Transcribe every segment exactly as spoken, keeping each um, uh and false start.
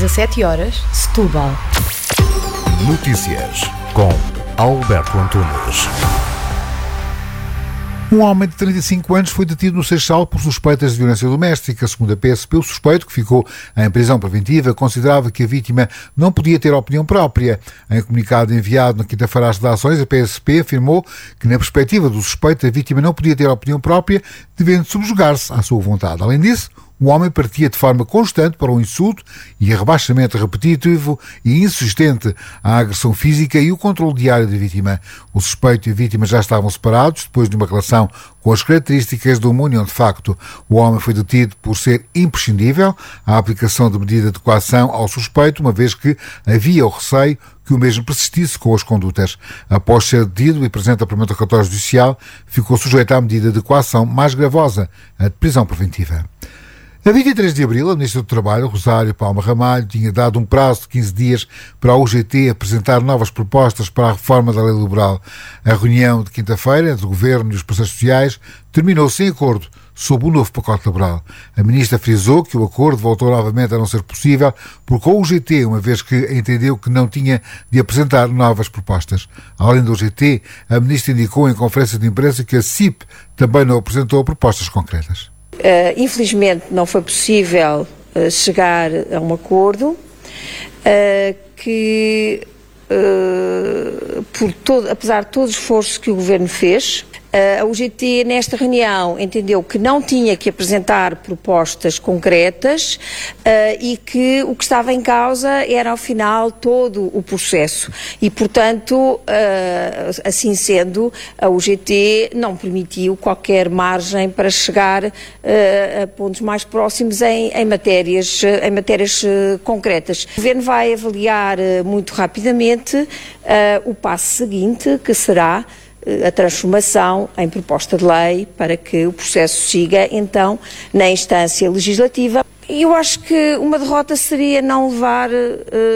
dezassete horas, Setúbal. Notícias com Alberto Antunes. Um homem de trinta e cinco anos foi detido no Seixal por suspeitas de violência doméstica. Segundo a P S P, o suspeito, que ficou em prisão preventiva, considerava que a vítima não podia ter opinião própria. Em comunicado enviado na quinta-feira às redações, a P S P afirmou que, na perspectiva do suspeito, a vítima não podia ter opinião própria, devendo subjugar-se à sua vontade. Além disso, o homem partia de forma constante para o insulto e rebaixamento repetitivo e insistente à agressão física e o controle diário da vítima. O suspeito e a vítima já estavam separados depois de uma relação com as características de uma união de facto. O homem foi detido por ser imprescindível a aplicação de medida de coação ao suspeito, uma vez que havia o receio que o mesmo persistisse com as condutas. Após ser detido e presente a primeiro cartório judicial, ficou sujeito à medida de coação mais gravosa, a de prisão preventiva. A vinte e três de abril, a Ministra do Trabalho, Rosário Palma Ramalho, tinha dado um prazo de quinze dias para a U G T apresentar novas propostas para a reforma da lei laboral. A reunião de quinta-feira entre o Governo e os parceiros sociais terminou sem acordo sobre o novo pacote laboral. A Ministra frisou que o acordo voltou novamente a não ser possível porque a U G T, uma vez que entendeu que não tinha de apresentar novas propostas. Além da U G T, a Ministra indicou em conferência de imprensa que a C I P também não apresentou propostas concretas. Uh, infelizmente não foi possível uh, chegar a um acordo uh, que, uh, por todo, apesar de todo o esforço que o Governo fez, uh, a U G T nesta reunião entendeu que não tinha que apresentar propostas concretas uh, e que o que estava em causa era ao final todo o processo e, portanto, uh, assim sendo, a U G T não permitiu qualquer margem para chegar uh, a pontos mais próximos em, em matérias, em matérias uh, concretas. O Governo vai avaliar uh, muito rapidamente uh, o passo seguinte, que será a transformação em proposta de lei para que o processo siga, então, na instância legislativa. E eu acho que uma derrota seria não levar, uh,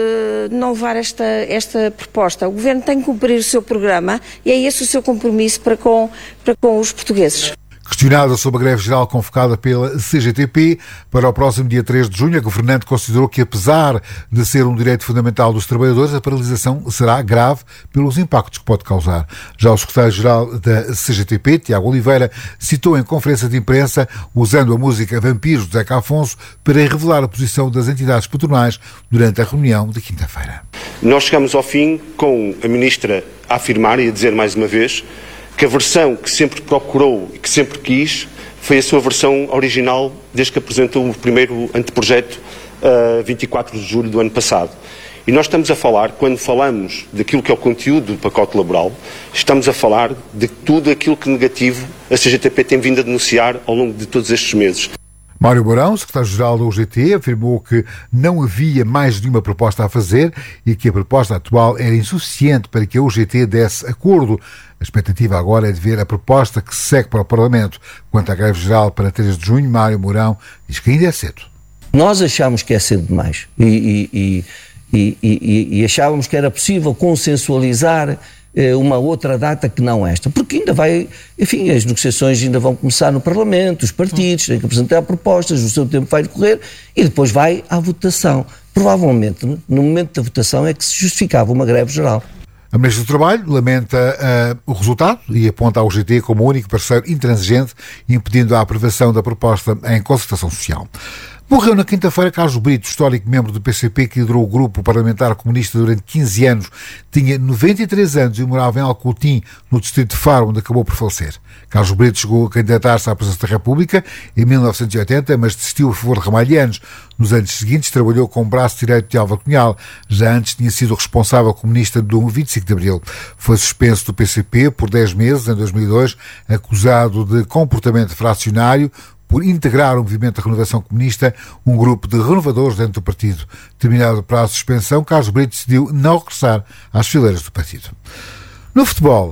não levar esta, esta proposta. O Governo tem que cumprir o seu programa e é esse o seu compromisso para com, para com os portugueses. Questionada sobre a greve geral convocada pela C G T P para o próximo dia três de junho, a governante considerou que, apesar de ser um direito fundamental dos trabalhadores, a paralisação será grave pelos impactos que pode causar. Já o secretário-geral da C G T P, Tiago Oliveira, citou em conferência de imprensa, usando a música Vampiros de Zeca Afonso, para revelar a posição das entidades patronais durante a reunião de quinta-feira. Nós chegamos ao fim com a Ministra a afirmar e a dizer mais uma vez que a versão que sempre procurou e que sempre quis foi a sua versão original desde que apresentou o primeiro anteprojeto a uh, vinte e quatro de julho do ano passado. E nós estamos a falar, quando falamos daquilo que é o conteúdo do pacote laboral, estamos a falar de tudo aquilo que negativo a C G T P tem vindo a denunciar ao longo de todos estes meses. Mário Mourão, secretário-geral da U G T, afirmou que não havia mais nenhuma proposta a fazer e que a proposta atual era insuficiente para que a U G T desse acordo. A expectativa agora é de ver a proposta que segue para o Parlamento. Quanto à greve geral para três de junho, Mário Mourão diz que ainda é cedo. Nós achamos que é cedo demais e, e, e, e, e achávamos que era possível consensualizar uma outra data que não esta, porque ainda vai, enfim, as negociações ainda vão começar no Parlamento, os partidos têm que apresentar propostas, o seu tempo vai decorrer e depois vai à votação. Provavelmente, no momento da votação é que se justificava uma greve geral. A Ministra do Trabalho lamenta uh, o resultado e aponta a U G T como o único parceiro intransigente, impedindo a aprovação da proposta em concertação social. Morreu na quinta-feira Carlos Brito, histórico membro do P C P que liderou o grupo parlamentar comunista durante quinze anos. Tinha noventa e três anos e morava em Alcotim, no distrito de Faro, onde acabou por falecer. Carlos Brito chegou a candidatar-se à presidência da República em mil novecentos e oitenta, mas desistiu a favor de Ramalhianos. Nos anos seguintes trabalhou com o braço direito de Álvaro Cunhal. Já antes tinha sido responsável comunista do vinte e cinco de abril. Foi suspenso do P C P por dez meses, em dois mil e dois, acusado de comportamento fracionário, por integrar o movimento da renovação comunista, um grupo de renovadores dentro do partido. Terminado o prazo de suspensão, Carlos Brito decidiu não regressar às fileiras do partido. No futebol,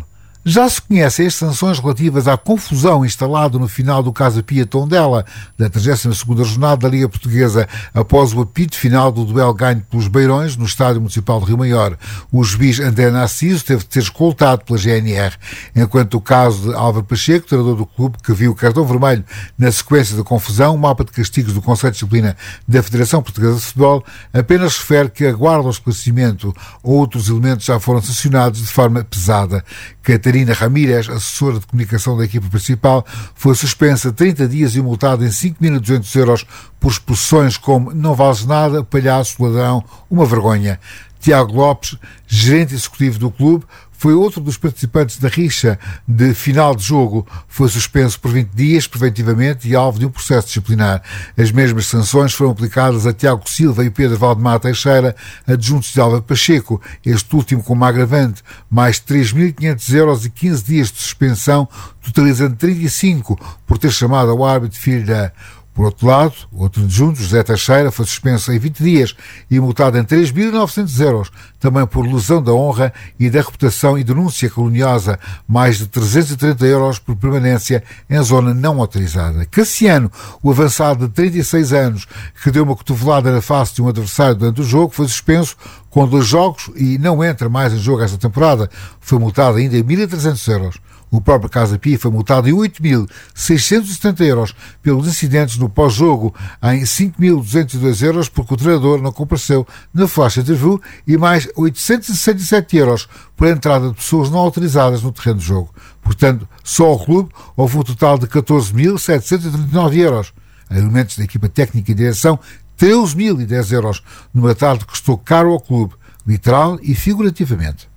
Já se conhecem as sanções relativas à confusão instalada no final do Casa Pia Tondela, da trigésima segunda jornada da Liga Portuguesa, após o apito final do duelo ganho pelos Beirões no Estádio Municipal de Rio Maior. O juiz André Narciso teve de ser escoltado pela G N R, enquanto o caso de Álvaro Pacheco, treinador do clube, que viu o cartão vermelho na sequência da confusão, o mapa de castigos do Conselho de Disciplina da Federação Portuguesa de Futebol, apenas refere que aguarda o esclarecimento. Outros elementos já foram sancionados de forma pesada. Catarina Ramírez, assessora de comunicação da equipa principal, foi suspensa trinta dias e multada em cinco mil e duzentos euros por expressões como "não vales nada", "palhaço", "ladrão", "uma vergonha". Tiago Lopes, gerente executivo do clube, foi outro dos participantes da rixa de final de jogo. Foi suspenso por vinte dias preventivamente e alvo de um processo disciplinar. As mesmas sanções foram aplicadas a Tiago Silva e Pedro Valdemar Teixeira, adjuntos de Álvaro Pacheco, este último com uma agravante, mais três mil e quinhentos euros e quinze dias de suspensão, totalizando trinta e cinco por ter chamado ao árbitro filho da... Por outro lado, o outro adjunto, José Teixeira, foi suspenso em vinte dias e multado em três mil e novecentos euros, também por lesão da honra e da reputação e denúncia caluniosa, mais de trezentos e trinta euros por permanência em zona não autorizada. Cassiano, o avançado de trinta e seis anos, que deu uma cotovelada na face de um adversário durante o jogo, foi suspenso com dois jogos e não entra mais em jogo esta temporada. Foi multado ainda em mil e trezentos euros. O próprio Casa Pia foi multado em oito mil seiscentos e setenta euros pelos incidentes no pós-jogo, em cinco mil duzentos e dois euros porque o treinador não compareceu na flash interview e mais oitocentos e sessenta e sete euros por entrada de pessoas não autorizadas no terreno de jogo. Portanto, só ao clube houve um total de catorze mil setecentos e trinta e nove euros. A elementos da equipa técnica e direção, treze mil e dez euros, numa tarde que custou caro ao clube, literal e figurativamente.